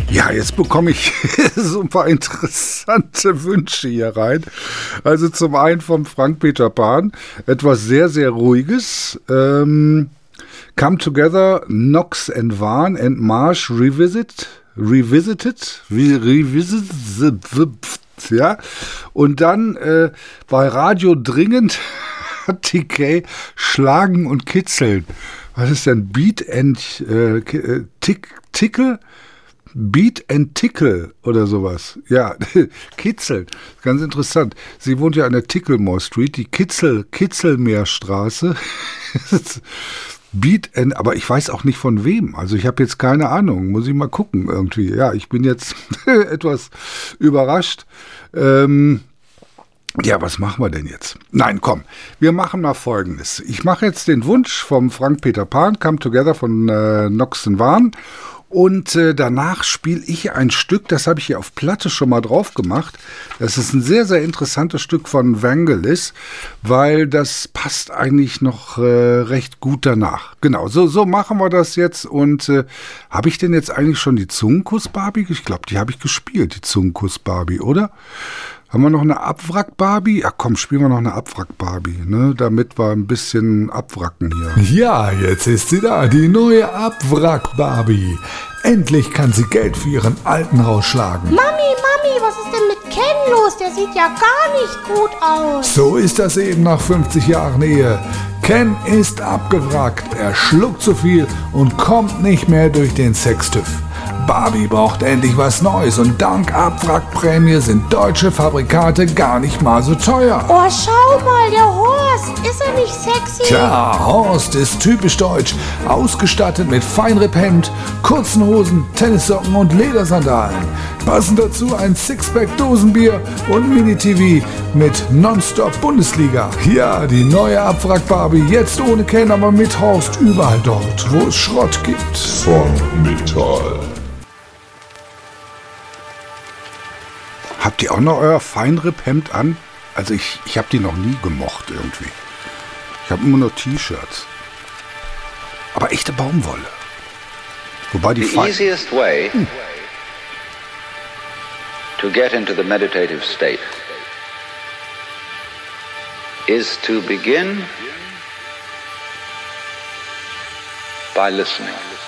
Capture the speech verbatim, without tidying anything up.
Ja, jetzt bekomme ich so ein paar interessante Wünsche hier rein. Also zum einen vom Frank-Peter Pan, etwas sehr, sehr Ruhiges. Ähm, Come Together, Knox and Vaughn and Marsh Revisit, Revisited, Re Revisited, ja. Und dann äh, bei Radio Dringend T K Schlagen und Kitzeln. Was ist denn Beat and äh, Tick, Tickle? Beat and Tickle oder sowas. Ja, Kitzeln. Ganz interessant. Sie wohnt ja an der Ticklemore Street, die Kitzel, Kitzelmeerstraße. Beat and, aber ich weiß auch nicht von wem. Also ich habe jetzt keine Ahnung. Muss ich mal gucken irgendwie. Ja, ich bin jetzt etwas überrascht. Ähm, Ja, was machen wir denn jetzt? Nein, komm, wir machen mal Folgendes. Ich mache jetzt den Wunsch vom Frank-Peter Pan, Come Together von äh, Knox and Vaughn. Und äh, danach spiele ich ein Stück, das habe ich hier auf Platte schon mal drauf gemacht. Das ist ein sehr, sehr interessantes Stück von Vangelis, weil das passt eigentlich noch äh, recht gut danach. Genau, so, so machen wir das jetzt. Und äh, habe ich denn jetzt eigentlich schon die Zungenkuss-Barbie? Ich glaube, die habe ich gespielt, die Zungenkuss-Barbie, oder? Haben wir noch eine Abwrack-Barbie? Ja komm, spielen wir noch eine Abwrack-Barbie, ne? Damit wir ein bisschen abwracken hier. Ja, jetzt ist sie da, die neue Abwrack-Barbie. Endlich kann sie Geld für ihren Alten rausschlagen. Mami, Mami, was ist denn mit Ken los? Der sieht ja gar nicht gut aus. So ist das eben nach fünfzig Jahren Ehe. Ken ist abgewrackt, er schluckt zu viel und kommt nicht mehr durch den Sextüff. Barbie braucht endlich was Neues und dank Abwrackprämie sind deutsche Fabrikate gar nicht mal so teuer. Oh, schau mal, der Horst. Ist er nicht sexy? Tja, Horst ist typisch deutsch. Ausgestattet mit Feinripphemd, kurzen Hosen, Tennissocken und Ledersandalen. Passend dazu ein Sixpack Dosenbier und Mini-T V mit Nonstop Bundesliga. Ja, die neue Abwrack-Barbie, jetzt ohne Ken, aber mit Horst überall dort, wo es Schrott gibt. Von Metall. Habt ihr auch noch euer Feinripp-Hemd an? Also ich, ich habe die noch nie gemocht irgendwie. Ich habe immer nur T-Shirts. Aber echte Baumwolle. Wobei die The easiest way hm. to get into the meditative state is to begin by listening.